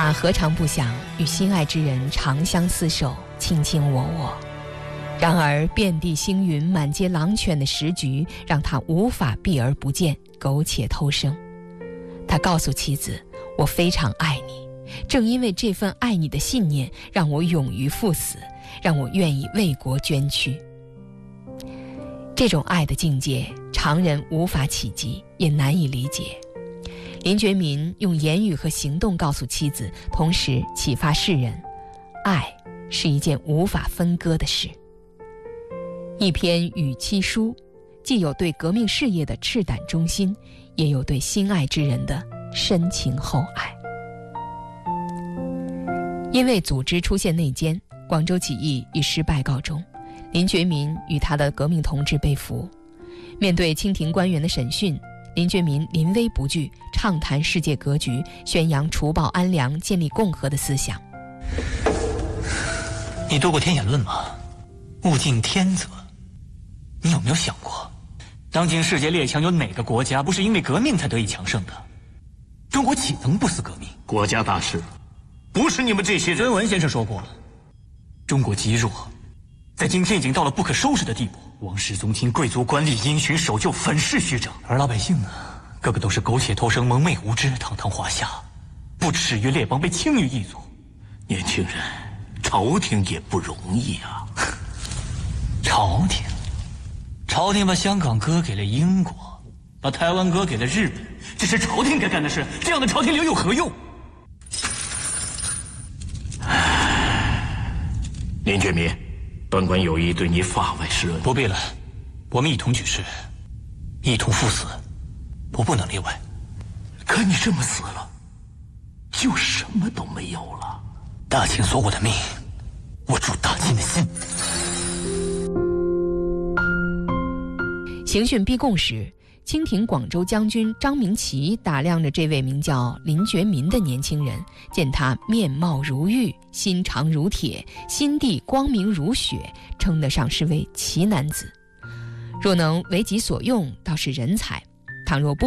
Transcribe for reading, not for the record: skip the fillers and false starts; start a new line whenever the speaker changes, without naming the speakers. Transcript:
他何尝不想与心爱之人长相厮守，卿卿我我？然而遍地星云，满街狼犬的时局让他无法避而不见，苟且偷生。他告诉妻子，我非常爱你，正因为这份爱你的信念，让我勇于赴死，让我愿意为国捐躯。这种爱的境界，常人无法企及，也难以理解。林觉民用言语和行动告诉妻子，同时启发世人，爱是一件无法分割的事。一篇与妻书，既有对革命事业的赤胆忠心，也有对心爱之人的深情厚爱。因为组织出现内奸，广州起义以失败告终，林觉民与他的革命同志被俘。面对清廷官员的审讯，林觉民临危不惧，畅谈世界格局，宣扬除暴安良、建立共和的思想。
你读过《天演论》吗？物竞天择。你有没有想过，当今世界列强有哪个国家不是因为革命才得以强盛的？中国岂能不思革命？
国家大事，不是你们这些人。
孙文先生说过，中国极弱，在今天已经到了不可收拾的地步。王室宗亲、贵族官吏因循守旧，粉饰虚张，而老百姓呢，个个都是苟且偷生、蒙昧无知、堂堂华夏，不耻于列邦，被轻于异族。
年轻人，朝廷也不容易啊。
朝廷把香港割给了英国，把台湾割给了日本，这是朝廷该干的事。这样的朝廷留有何用？
林觉民，本官有意对你法外施恩。
不必了，我们一同举事，一同赴死，我不能例外。
可你这么死了，就什么都没有了。
大清索我的命，我主大清的心。
刑讯逼供时，清廷广州将军张明奇打量着这位名叫林觉民的年轻人，见他面貌如玉，心肠如铁，心地光明如雪，称得上是位奇男子。若能为己所用，倒是人才；倘若不